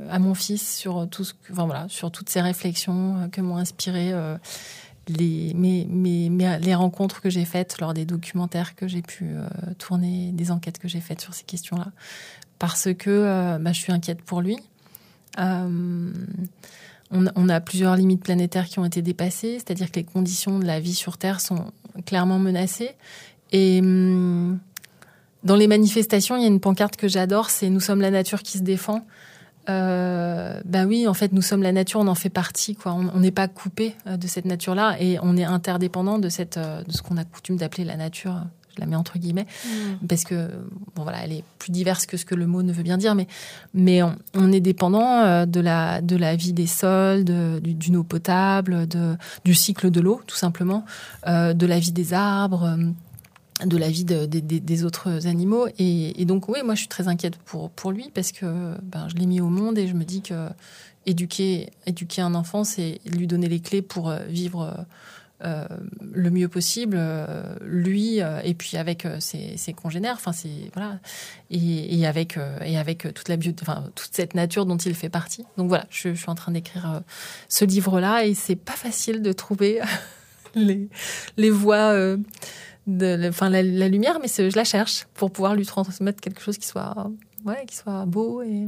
à mon fils sur sur toutes ces réflexions que m'ont inspiré les rencontres que j'ai faites lors des documentaires que j'ai pu tourner, des enquêtes que j'ai faites sur ces questions-là, parce que je suis inquiète pour lui. On a plusieurs limites planétaires qui ont été dépassées, c'est-à-dire que les conditions de la vie sur Terre sont clairement menacées. Et dans les manifestations, il y a une pancarte que j'adore, c'est « Nous sommes la nature qui se défend ». Oui, en fait, nous sommes la nature, on en fait partie, quoi. On n'est pas coupé de cette nature-là et on est interdépendant de ce qu'on a coutume d'appeler la nature. Je la mets entre guillemets parce que elle est plus diverse que ce que le mot ne veut bien dire, mais on est dépendant de la vie des sols, d'une eau potable, du cycle de l'eau, tout simplement, de la vie des arbres. De la vie des autres animaux. Et donc, oui, moi, je suis très inquiète pour lui parce que je l'ai mis au monde et je me dis que éduquer un enfant, c'est lui donner les clés pour vivre le mieux possible, lui, et puis avec ses congénères, et avec toute cette nature dont il fait partie. Donc voilà, je suis en train d'écrire ce livre-là et c'est pas facile de trouver les voies... la lumière, mais je la cherche pour pouvoir lui transmettre quelque chose qui soit beau et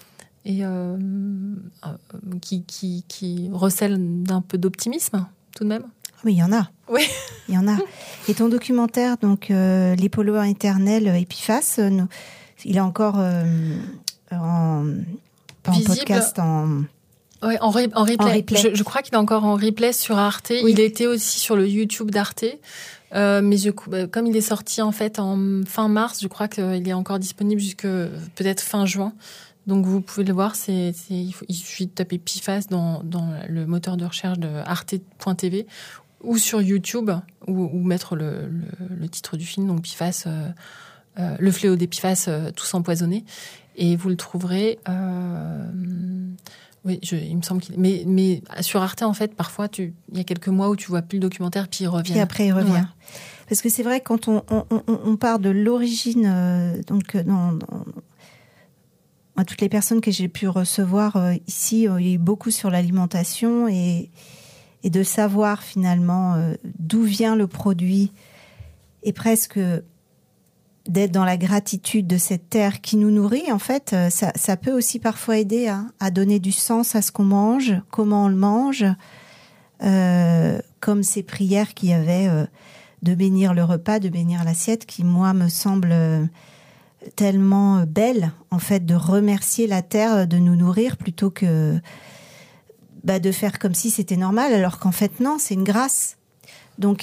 qui recèle d'un peu d'optimisme tout de même. Oui, il y en a. Oui, il y en a. Et ton documentaire, donc Les pollueurs éternels, Epiphases, il est encore en podcast Oui, en replay. Je crois qu'il est encore en replay sur Arte. Oui. Il était aussi sur le YouTube d'Arte. Mais comme il est sorti en fait en fin mars, je crois qu'il est encore disponible jusque peut-être fin juin. Donc vous pouvez le voir, il suffit de taper Epiphases dans le moteur de recherche de arte.tv ou sur YouTube ou mettre le titre du film, donc Epiphases, le fléau d'Epiphases, tous empoisonnés, et vous le trouverez. Oui, il me semble qu'il... Mais sur Arte, en fait, parfois, il y a quelques mois où tu vois plus le documentaire, puis il revient. Et après, il revient. Ouais. Parce que c'est vrai, quand on part de l'origine, à toutes les personnes que j'ai pu recevoir ici, il y a eu beaucoup sur l'alimentation et de savoir, finalement, d'où vient le produit et presque... d'être dans la gratitude de cette terre qui nous nourrit, en fait, ça peut aussi parfois aider à donner du sens à ce qu'on mange, comment on le mange, comme ces prières qu'il y avait de bénir le repas, de bénir l'assiette, qui, moi, me semble tellement belle, en fait, de remercier la terre de nous nourrir plutôt que de faire comme si c'était normal, alors qu'en fait, non, c'est une grâce. Donc,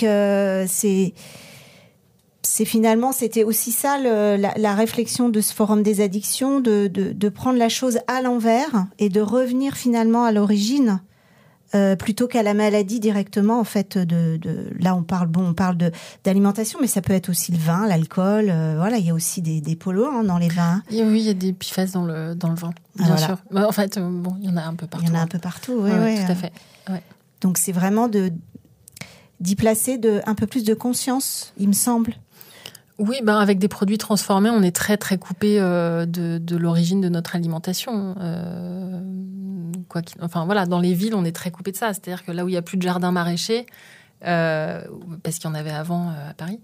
c'était aussi ça la réflexion de ce forum des addictions, de prendre la chose à l'envers et de revenir finalement à l'origine plutôt qu'à la maladie directement. En fait, là on parle d'alimentation, mais ça peut être aussi le vin, l'alcool. Il y a aussi des polluants dans les vins. Oui, il y a des Epiphases dans le vin, bien sûr. En fait, il y en a un peu partout. Il y en a un peu partout, oui. Tout à fait. Ouais. Donc c'est vraiment d'y placer un peu plus de conscience, il me semble. Oui, avec des produits transformés, on est très très coupé de l'origine de notre alimentation. Dans les villes, on est très coupé de ça. C'est-à-dire que là où il y a plus de jardins maraîchers, parce qu'il y en avait avant à Paris,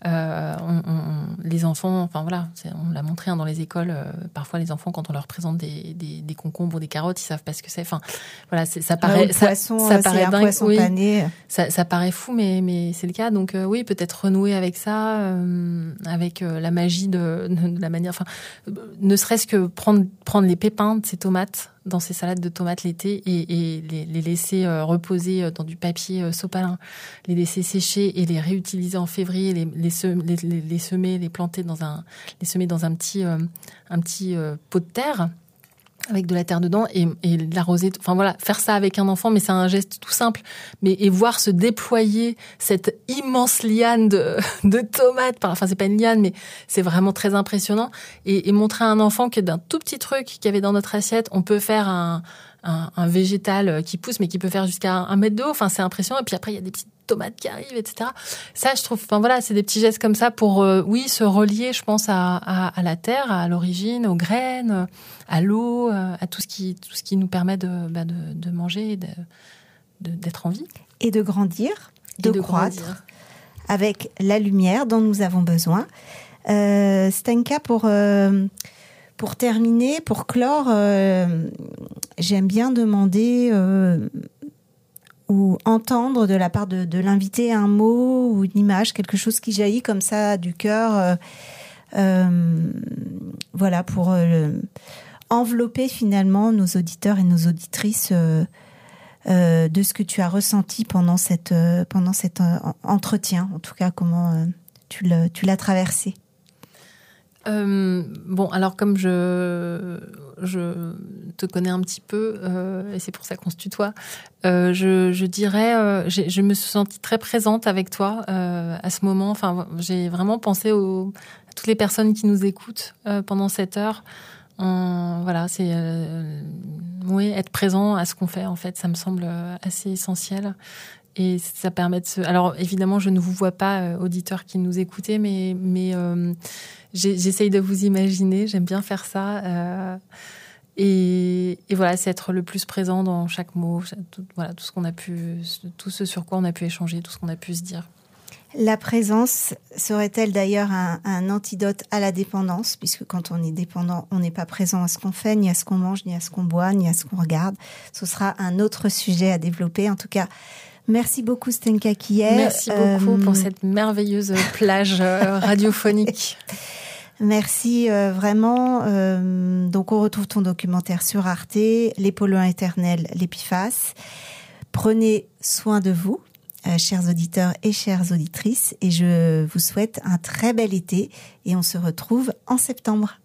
les enfants, on l'a montré dans les écoles. Parfois, les enfants, quand on leur présente des concombres ou des carottes, ils savent pas ce que c'est. Ça paraît, ça paraît dingue. Poisson pané. Ça paraît fou, mais c'est le cas. Donc oui, peut-être renouer avec ça, avec la magie de la manière. Ne serait-ce que prendre les pépins de ces tomates dans ces salades de tomates l'été et les laisser reposer dans du papier sopalin, les laisser sécher et les réutiliser en février, les semer, les planter les semer dans un petit pot de terre avec de la terre dedans et l'arroser. Faire ça avec un enfant, mais c'est un geste tout simple. Et voir se déployer cette immense liane de tomates. C'est pas une liane, mais c'est vraiment très impressionnant. Et montrer à un enfant que d'un tout petit truc qu'il y avait dans notre assiette, on peut faire un végétal qui pousse, mais qui peut faire jusqu'à 1 mètre de haut. C'est impressionnant. Et puis après, il y a des petites tomate qui arrive, etc. Ça, je trouve, enfin voilà, c'est des petits gestes comme ça pour, oui, se relier, je pense, à la terre, à l'origine, aux graines, à l'eau, à tout ce qui nous permet de manger, d'être en vie. Et de grandir, de croître, avec la lumière dont nous avons besoin. Stenka, pour terminer, pour clore, j'aime bien demander ou entendre de la part de l'invité un mot ou une image, quelque chose qui jaillit comme ça du cœur, voilà, pour envelopper finalement nos auditeurs et nos auditrices de ce que tu as ressenti pendant cet entretien, en tout cas comment tu l'as traversé. Bon, alors comme je te connais un petit peu, et c'est pour ça qu'on se tutoie, je dirais, je me suis sentie très présente avec toi à ce moment. Enfin, j'ai vraiment pensé à toutes les personnes qui nous écoutent pendant cette heure. Voilà, c'est oui, être présent à ce qu'on fait. En fait, ça me semble assez essentiel. Et ça permet de Alors, évidemment, je ne vous vois pas, auditeurs qui nous écoutez, mais j'essaye de vous imaginer. J'aime bien faire ça. Et voilà, c'est être le plus présent dans chaque mot. Voilà, tout ce sur quoi on a pu échanger, tout ce qu'on a pu se dire. La présence serait-elle d'ailleurs un antidote à la dépendance, puisque quand on est dépendant, on n'est pas présent à ce qu'on fait, ni à ce qu'on mange, ni à ce qu'on boit, ni à ce qu'on regarde. Ce sera un autre sujet à développer. En tout cas, merci beaucoup Stenka Kier. Merci beaucoup pour cette merveilleuse plage radiophonique. Merci vraiment. Donc on retrouve ton documentaire sur Arte, Les polluants éternels, l'Épiphase. Prenez soin de vous, chers auditeurs et chères auditrices, et je vous souhaite un très bel été et on se retrouve en septembre.